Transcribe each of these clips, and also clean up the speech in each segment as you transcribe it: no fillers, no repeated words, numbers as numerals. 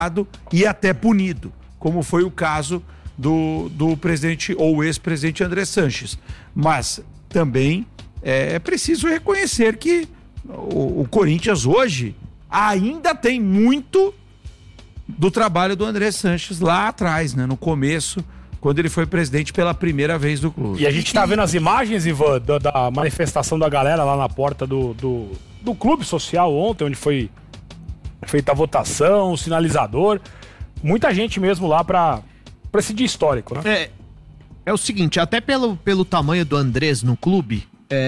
e até punido, como foi o caso do presidente ou ex-presidente André Sanches. Mas também é preciso reconhecer que o Corinthians hoje ainda tem muito do trabalho do André Sanches lá atrás, né? No começo, quando ele foi presidente pela primeira vez do clube. E a gente tá vendo as imagens, Ivan, da manifestação da galera lá na porta do clube social ontem, onde foi feita a votação, o sinalizador. Muita gente mesmo lá pra esse dia histórico, né? É o seguinte, até pelo tamanho do Andrés no clube,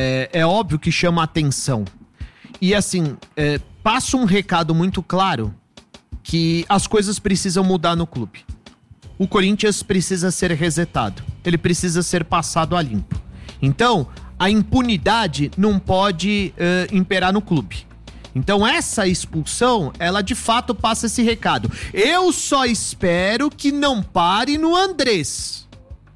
é óbvio que chama atenção. E assim, passa um recado muito claro que as coisas precisam mudar no clube. O Corinthians precisa ser resetado. Ele precisa ser passado a limpo. Então, a impunidade não pode imperar no clube. Então, essa expulsão, ela de fato passa esse recado. Eu só espero que não pare no Andrés.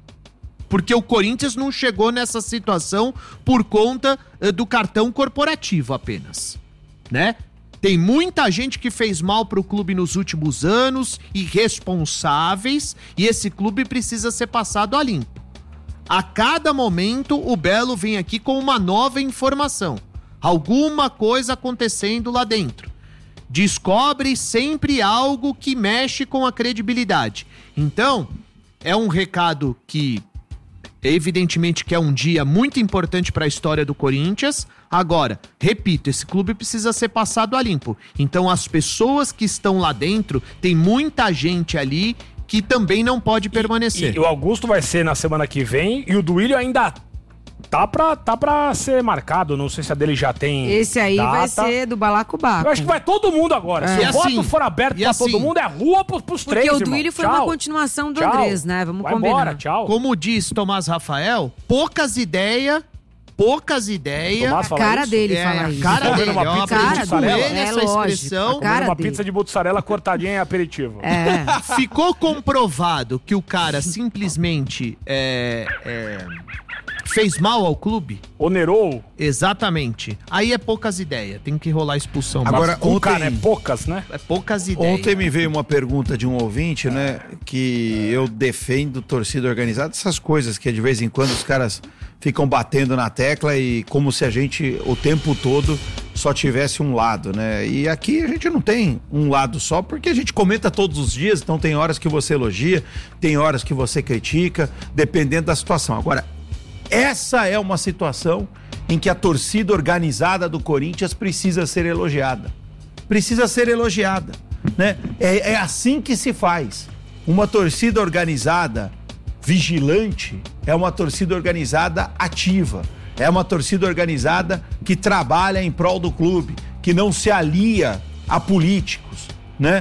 Porque o Corinthians não chegou nessa situação por conta do cartão corporativo apenas, né? Tem muita gente que fez mal pro clube nos últimos anos, irresponsáveis, e esse clube precisa ser passado a limpo. A cada momento, o Belo vem aqui com uma nova informação. Alguma coisa acontecendo lá dentro. Descobre sempre algo que mexe com a credibilidade. Então, é um recado que, evidentemente, que é um dia muito importante para a história do Corinthians. Agora, repito, esse clube precisa ser passado a limpo. Então, as pessoas que estão lá dentro, tem muita gente ali que também não pode permanecer. E o Augusto vai ser na semana que vem e o Duílio ainda tá pra ser marcado. Não sei se a dele já tem Esse aí data. vai ser do balacobaco. Eu acho que vai todo mundo agora. Se o voto for aberto pra todo mundo, é rua pros três, Porque o irmão. Duílio foi Tchau. uma continuação do Andrés, né? Vamos vai combinar. embora, tchau. Como diz Tomás Rafael, poucas ideias. Tomás A cara isso? dele É, fala a isso. cara dele. Comendo uma Eu pizza de aprendi com mussarela? ele essa lógico, expressão. a cara Comendo uma dele. pizza de mussarela cortadinha em aperitivo. Ficou comprovado que o cara simplesmente fez mal ao clube? Onerou? Exatamente. Aí é poucas ideias. Tem que rolar expulsão. Agora, Mas O cara é poucas, né? é poucas ideias. Ontem me veio uma pergunta de um ouvinte, né? Que eu defendo torcida organizada, essas coisas que de vez em quando os caras ficam batendo na tecla e como se a gente o tempo todo só tivesse um lado, né? E aqui a gente não tem um lado só, porque a gente comenta todos os dias, então tem horas que você elogia, tem horas que você critica, dependendo da situação. Agora, essa é uma situação em que a torcida organizada do Corinthians precisa ser elogiada. Precisa ser elogiada, né? É assim que se faz. Uma torcida organizada, vigilante, é uma torcida organizada ativa. É uma torcida organizada que trabalha em prol do clube, que não se alia a políticos, né?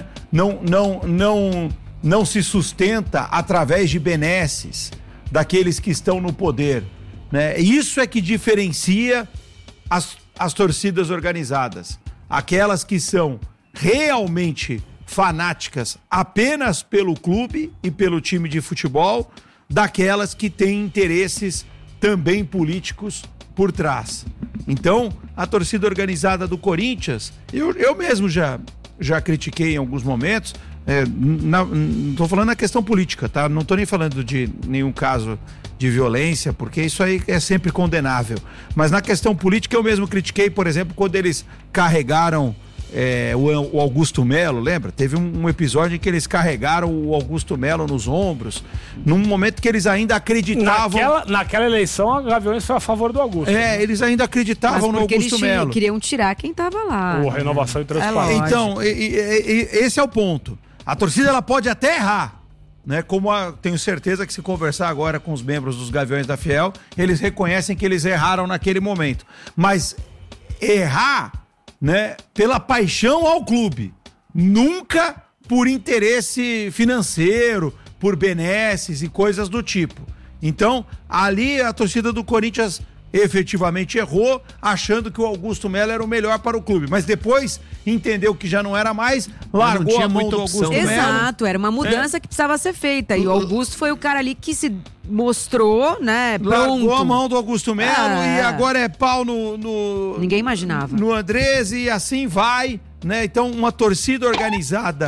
Não se sustenta através de benesses daqueles que estão no poder, né? Isso é que diferencia as torcidas organizadas. Aquelas que são realmente fanáticas apenas pelo clube e pelo time de futebol, daquelas que têm interesses também políticos por trás. Então, a torcida organizada do Corinthians, eu mesmo já critiquei em alguns momentos, não tô falando na questão política, tá? Não tô nem falando de nenhum caso de violência, porque isso aí é sempre condenável. Mas na questão política eu mesmo critiquei, por exemplo, quando eles carregaram o Augusto Melo, lembra? Teve um episódio em que eles carregaram o Augusto Melo nos ombros, num momento que eles ainda acreditavam... Naquela eleição, a Gaviões foi a favor do Augusto. Eles ainda acreditavam no Augusto Melo. Eles queriam tirar quem tava lá. Renovação e transparência. Então, esse é o ponto. A torcida, ela pode até errar, né? Como tenho certeza que se conversar agora com os membros dos Gaviões da Fiel, eles reconhecem que eles erraram naquele momento. Mas errar, né, pela paixão ao clube, nunca por interesse financeiro, por benesses e coisas do tipo. Então, ali a torcida do Corinthians efetivamente errou, achando que o Augusto Melo era o melhor para o clube, mas depois entendeu que já não era mais, largou a mão do Augusto Melo. Exato, era uma mudança que precisava ser feita, e o Augusto foi o cara ali que se mostrou, né, pronto. Largou a mão do Augusto Melo e agora é pau no... Ninguém imaginava. No Andrés, e assim vai, né? Então, uma torcida organizada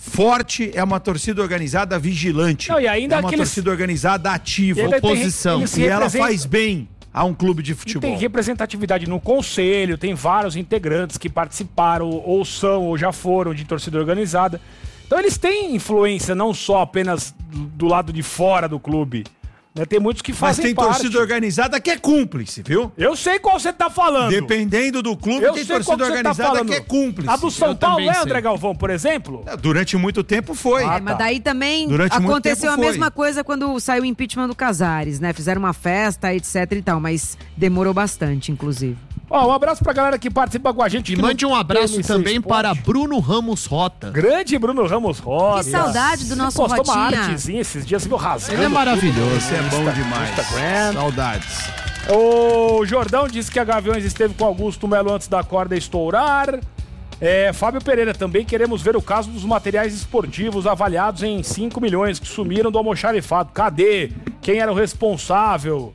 forte, é uma torcida organizada vigilante. Não, e ainda é uma torcida organizada ativa, oposição. E ela faz bem a um clube de futebol. E tem representatividade no conselho, tem vários integrantes que participaram, ou são, ou já foram de torcida organizada. Então eles têm influência não só apenas do lado de fora do clube. Né? Tem muitos que fazem parte. Mas tem torcida organizada que é cúmplice, viu? Eu sei qual você tá falando. Dependendo do clube, tem torcida organizada que é cúmplice. A do São Paulo é, André Galvão, por exemplo? Durante muito tempo foi. Mas daí também aconteceu a mesma coisa quando saiu o impeachment do Casares, né? Fizeram uma festa, etc e tal, mas demorou bastante, inclusive. Um abraço pra galera que participa com a gente. E mande um abraço também para Bruno Ramos Rota. Grande Bruno Ramos Rota. Que saudade do nosso Rotinha. Postou uma artezinha esses dias, viu, rasgando. Ele é maravilhoso. Esse é bom demais. Instagram. Saudades. O Jordão disse que a Gaviões esteve com Augusto Melo antes da corda estourar. Fábio Pereira, também queremos ver o caso dos materiais esportivos avaliados em 5 milhões que sumiram do almoxarifado. Cadê? Quem era o responsável?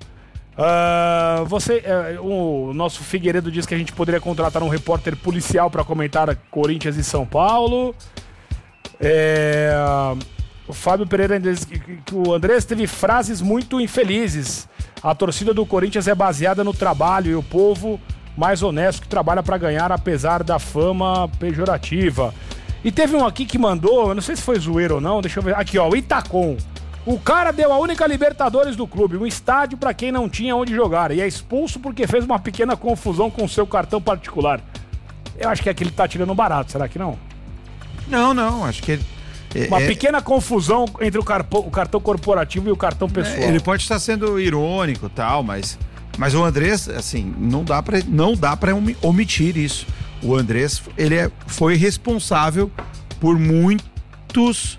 O nosso Figueiredo disse que a gente poderia contratar um repórter policial para comentar Corinthians e São Paulo. O Fábio Pereira diz que o Andrés teve frases muito infelizes. A torcida do Corinthians é baseada no trabalho e o povo mais honesto que trabalha para ganhar apesar da fama pejorativa. E teve um aqui que mandou, eu não sei se foi zoeiro ou não, deixa eu ver. Aqui, ó, o Itacom. O cara deu a única Libertadores do clube, um estádio pra quem não tinha onde jogar, e é expulso porque fez uma pequena confusão com seu cartão particular. Eu acho que é que ele tá tirando barato, será que não? Não, acho que... Uma pequena confusão entre o cartão corporativo e o cartão pessoal. Ele pode estar sendo irônico e tal, mas o Andrés, assim, não dá pra omitir isso. O Andrés, foi responsável por muitos...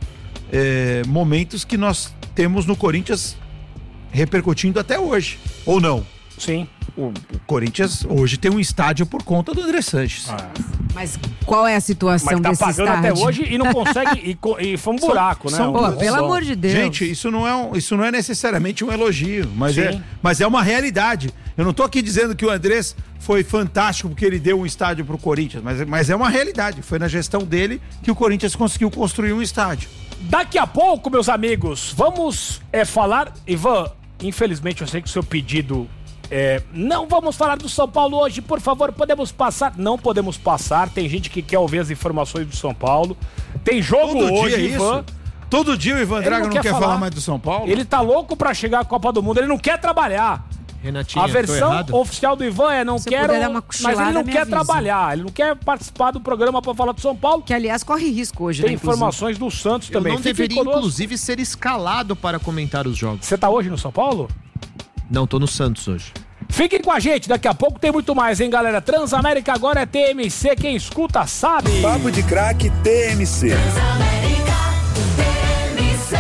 momentos que nós temos no Corinthians repercutindo até hoje, ou não? Sim. O Corinthians hoje tem um estádio por conta do André Sanches. Mas qual é a situação desse estádio? Mas tá pagando até hoje e não consegue, e foi um buraco, né? Pelo amor de Deus. Gente, isso não é necessariamente um elogio, mas é uma realidade. Eu não tô aqui dizendo que o Andrés foi fantástico porque ele deu um estádio pro Corinthians, mas é uma realidade. Foi na gestão dele que o Corinthians conseguiu construir um estádio. Daqui a pouco, meus amigos, vamos falar... Ivan, infelizmente eu sei que o seu pedido não vamos falar do São Paulo hoje, por favor, podemos passar? Não podemos passar, tem gente que quer ouvir as informações do São Paulo. Tem jogo todo hoje, dia Ivan. Todo dia o Ivan Drago não quer falar mais do São Paulo? Ele tá louco pra chegar à Copa do Mundo, ele não quer trabalhar. Renatinha, a versão oficial do Ivan é mas ele não quer trabalhar, ele não quer participar do programa pra falar do São Paulo. Que, aliás, corre risco hoje, Tem informações do Santos também. Eu não deveria, inclusive, ser escalado para comentar os jogos. Você tá hoje no São Paulo? Não, tô no Santos hoje. Fiquem com a gente, daqui a pouco tem muito mais, hein, galera? Transamérica agora é TMC, quem escuta sabe. Papo de craque TMC. Transamérica TMC.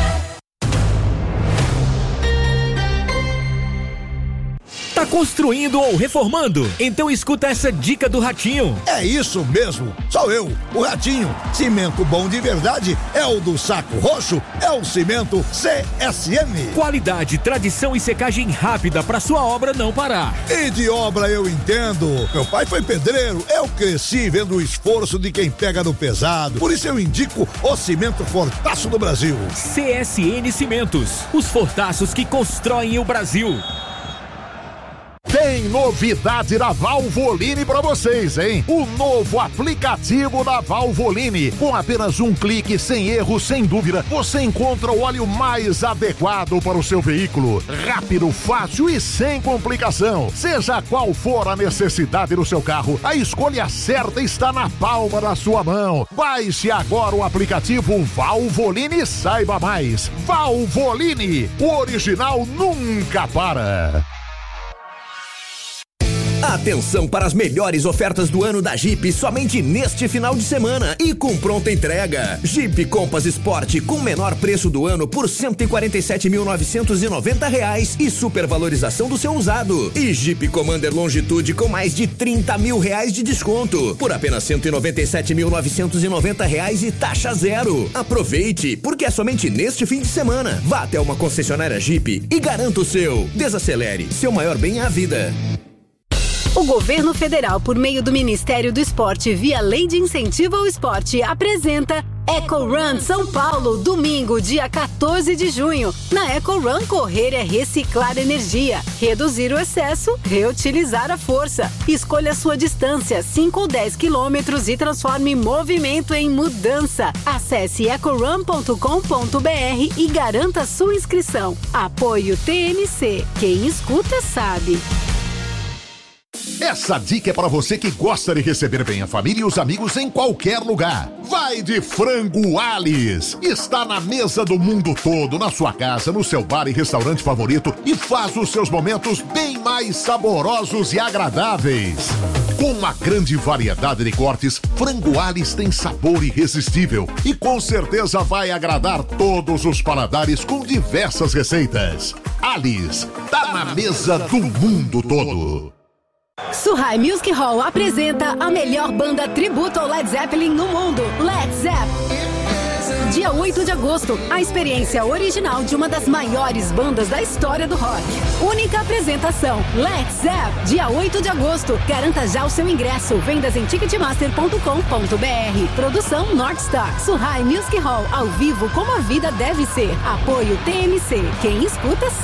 Tá construindo ou reformando? Então escuta essa dica do Ratinho. É isso mesmo, sou eu, o Ratinho. Cimento bom de verdade é o do Saco Roxo, é o cimento CSN. Qualidade, tradição e secagem rápida pra sua obra não parar. E de obra eu entendo. Meu pai foi pedreiro, eu cresci vendo o esforço de quem pega no pesado. Por isso eu indico o cimento Fortaço do Brasil. CSN Cimentos, os fortaços que constroem o Brasil. Tem novidade da Valvoline pra vocês, hein? O novo aplicativo da Valvoline. Com apenas um clique, sem erro, sem dúvida, você encontra o óleo mais adequado para o seu veículo. Rápido, fácil e sem complicação. Seja qual for a necessidade do seu carro, a escolha certa está na palma da sua mão. Baixe agora o aplicativo Valvoline e saiba mais. Valvoline, o original nunca para. Atenção para as melhores ofertas do ano da Jeep somente neste final de semana e com pronta entrega. Jeep Compass Sport com menor preço do ano por R$ 147.990 e supervalorização do seu usado. E Jeep Commander Longitude com mais de R$30 mil de desconto por apenas R$ 197.990 e taxa zero. Aproveite, porque é somente neste fim de semana. Vá até uma concessionária Jeep e garanta o seu. Desacelere, seu maior bem é a vida. O governo federal, por meio do Ministério do Esporte, via Lei de Incentivo ao Esporte, apresenta Eco Run São Paulo, domingo, dia 14 de junho. Na Eco Run, correr é reciclar energia, reduzir o excesso, reutilizar a força. Escolha sua distância, 5 ou 10 quilômetros e transforme movimento em mudança. Acesse ecorun.com.br e garanta sua inscrição. Apoio TNC. Quem escuta sabe. Essa dica é para você que gosta de receber bem a família e os amigos em qualquer lugar. Vai de Frango Alice. Está na mesa do mundo todo, na sua casa, no seu bar e restaurante favorito e faz os seus momentos bem mais saborosos e agradáveis. Com uma grande variedade de cortes, Frango Alice tem sabor irresistível e com certeza vai agradar todos os paladares com diversas receitas. Alice, tá na mesa do mundo todo. Suhai Music Hall apresenta a melhor banda tributo ao Led Zeppelin no mundo, Led Zepp. Dia 8 de agosto, a experiência original de uma das maiores bandas da história do rock. Única apresentação, Led Zepp, dia 8 de agosto. Garanta já o seu ingresso. Vendas em ticketmaster.com.br. Produção Northstar. Suhai Music Hall, ao vivo como a vida deve ser. Apoio TMC. Quem escuta